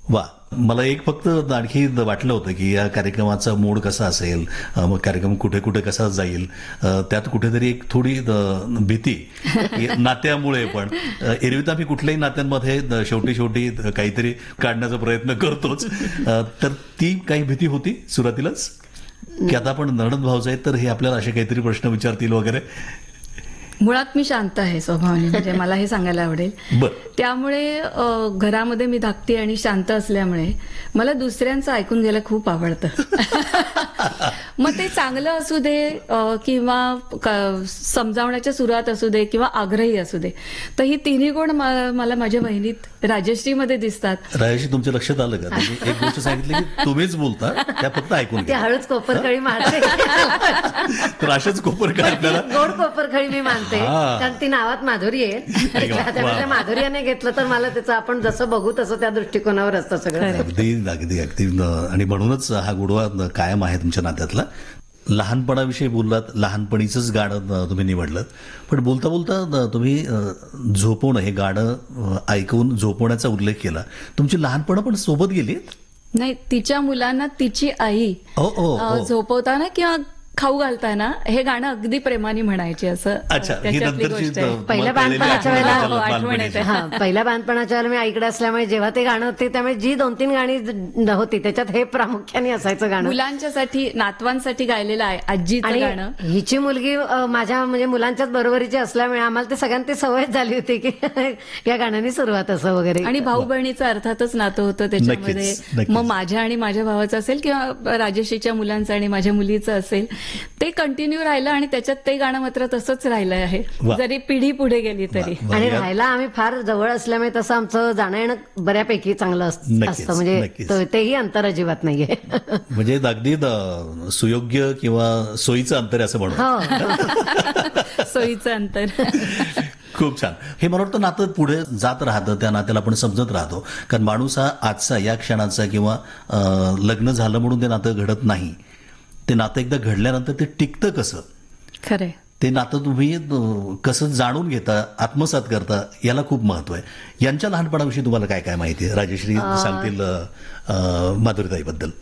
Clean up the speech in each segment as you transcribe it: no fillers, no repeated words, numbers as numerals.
वा, मला एक फक्त आणखी वाटलं होतं की या कार्यक्रमाचा मूड कसा असेल, मग कार्यक्रम कुठे कुठे कसा जाईल, त्यात कुठेतरी एक थोडी भीती की नात्यामुळे पण एरवी तर आम्ही कुठल्याही नात्यांमध्ये शेवटी शेवटी काहीतरी काढण्याचा प्रयत्न करतोच, तर ती काही भीती होती सुरुवातीलाच की आता आपण नणंद भावजा आहेत तर हे आपल्याला असे काहीतरी प्रश्न विचारतील वगैरे? मुळात मी शांत आहे स्वभावाने, म्हणजे मला हे सांगायला आवडेल. त्यामुळे घरामध्ये मी धाकटी आणि शांत असल्यामुळे मला दुसऱ्यांचं ऐकून घ्यायला खूप आवडतं. मग ते चांगलं असू दे किंवा समजावण्याच्या सुरुवात असू दे किंवा आग्रही असू दे, तर ही तिन्ही गुण मला माझ्या बहिणीत राजश्रीमध्ये दिसतात. राजश्री, तुमच्या लक्षात आलं का? एक गोष्ट सांगितली की तुम्हीच बोलता, त्या फक्त ऐकून घ्या. हळूच कोपरखळी मारते, तर अशाच कोपरखळी आपल्याला गोड कोपरखळी मी मानते, कारण ती नावात माधुरी आहे. त्यामुळे माधुर्याने घेतलं तर मला त्याचं आपण जसं बघू तसं त्या दृष्टिकोनावर असतं सगळं. अगदी अगदी अगदी. आणि म्हणूनच हा गोडवा कायम आहे तुमच्या नात्यातला. लहानपणाविषयी बोललात, लहानपणीचंच गाणं तुम्ही निवडलं, पण बोलता बोलता तुम्ही झोपवणं, हे गाणं ऐकून झोपवण्याचा उल्लेख केला. तुमची लहानपणं पण सोबत गेलीत? नाही, तिच्या मुलांना तिची आई झोपवताना किंवा खाऊ घालताना हे गाणं अगदी प्रेमाने म्हणायचे, असं त्याच्यातली गोष्ट आहे. पहिल्या बांधपणाच्या वेळेला आठवण येते. पहिल्या बांधपणाच्या वेळेला मी आईकडे असल्यामुळे जेव्हा ते गाणं होते त्यामुळे जी 2-3 गाणी होती त्याच्यात हे प्रामुख्याने असायचं गाणं. मुलांच्यासाठी, नातवांसाठी गायलेलं आहे आजीचं गाणं. हिची मुलगी माझ्या म्हणजे मुलांच्याच बरोबरीची असल्यामुळे आम्हाला ते सगळ्यांची सवयच झाली होती की या गाण्याने सुरुवात असं वगैरे. आणि भाऊ बहिणीचं अर्थातच नातं होतं त्याच्यामध्ये. मग माझ्या आणि माझ्या भावाचं असेल किंवा राजेशीच्या मुलांचं आणि माझ्या मुलीचं असेल, ते कंटिन्यू राहिलं आणि त्याच्यात ते गाणं मात्र तसंच राहिलं आहे, जरी पिढी पुढे गेली तरी. आणि राहायला आम्ही फार जवळ असल्यामुळे तसं आमचं जाणं येणं बऱ्यापैकी चांगलं असतं, म्हणजे तेही अंतर अजिबात नाहीये. म्हणजे अगदी सुयोग्य किंवा सोयीचं अंतर असं म्हणतो. सोयीचं अंतर. खूप छान. हे मला वाटतं नातं पुढे जात राहतं, त्या नात्याला आपण समजत राहतो. कारण माणूस हा आजचा, या क्षणाचा किंवा लग्न झालं म्हणून ते नातं घडत नाही. ते नातं एकदा घडल्यानंतर ते टिकतं कसं, खरंय, ते नातं तुम्ही कसं जाणून घेता, आत्मसात करता, याला खूप महत्व आहे. यांच्या लहानपणाविषयी तुम्हाला काय काय माहिती आहे? राजश्री सांगतील माधुरीताईबद्दल.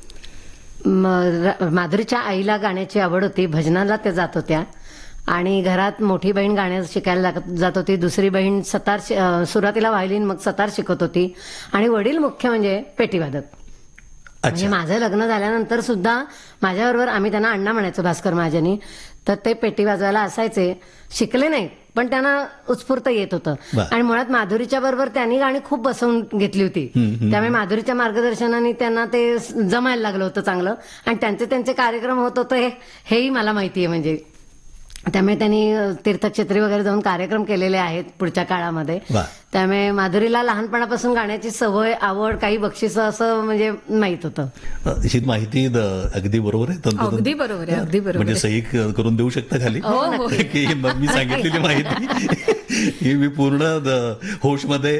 माधुरीच्या आईला गाण्याची आवड होती, भजनाला त्या जात होत्या आणि घरात मोठी बहीण गाणं शिकायला जात होती, दुसरी बहीण सतार, सुरुवातीला व्हायलिन मग सतार शिकत होती आणि वडील मुख्य म्हणजे पेटीवादक. म्हणजे माझं लग्न झाल्यानंतर सुद्धा माझ्याबरोबर, आम्ही त्यांना अण्णा म्हणायचो, भास्कर महाजनी, तर ते पेटी वाजवायला असायचे. शिकले नाही पण त्यांना उत्स्फूर्त येत होतं. आणि मुळात माधुरीच्या बरोबर त्यांनी गाणी खूप बसवून घेतली होती, त्यामुळे माधुरीच्या मार्गदर्शनाने त्यांना ते जमायला लागलं होतं चांगलं. आणि त्यांचे कार्यक्रम होत होते हेही मला माहिती आहे. म्हणजे त्यामुळे त्यांनी तीर्थक्षेत्री वगैरे जाऊन कार्यक्रम केलेले आहेत पुढच्या काळामध्ये. त्यामुळे माधुरीला लहानपणापासून गाण्याची सवय, आवड, काही बक्षिसं असं म्हणजे माहित होतं. ही माहिती अगदी बरोबर आहे? अगदी बरोबर आहे, अगदी बरोबर. म्हणजे सही करून देऊ शकता खाली की मी सांगितलेली माहिती ही मी पूर्ण होशमध्ये